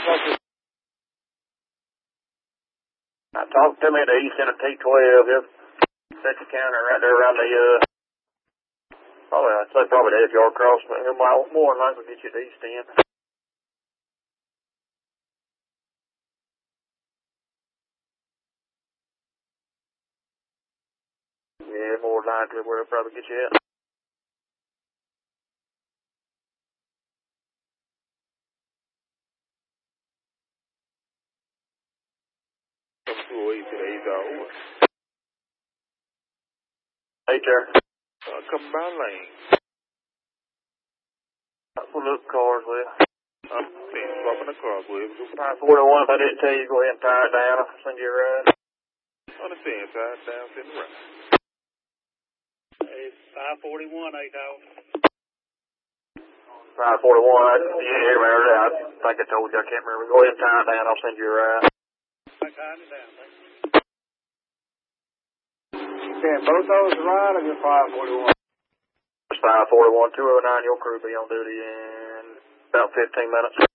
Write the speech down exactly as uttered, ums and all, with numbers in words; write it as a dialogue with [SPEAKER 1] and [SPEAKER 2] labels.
[SPEAKER 1] I talked to me at the east end of T twelve. He'll set the counter right there around the, uh, probably, I'd say probably the edge yard cross, but he'll might more than likely get you at the east end. Yeah, more than likely where he'll probably get you at. Hey, there.
[SPEAKER 2] Uh, come by lane.
[SPEAKER 1] We'll look cars with.
[SPEAKER 2] I'm seeing swapping the cars with.
[SPEAKER 1] five forty-one, if I didn't tell you, go ahead and tie it down. I'll send you a ride.
[SPEAKER 2] Understand, side down, sitting right.
[SPEAKER 3] Hey, five forty-one, eight hours.
[SPEAKER 1] five forty-one, I, yeah, I think I told you, I can't remember. Go ahead and tie it down, I'll send you a ride.
[SPEAKER 3] I tied it down, thank you.
[SPEAKER 1] Can both those ride or just five forty-one? It's five forty-one, two oh nine, your crew will be on duty in about fifteen minutes.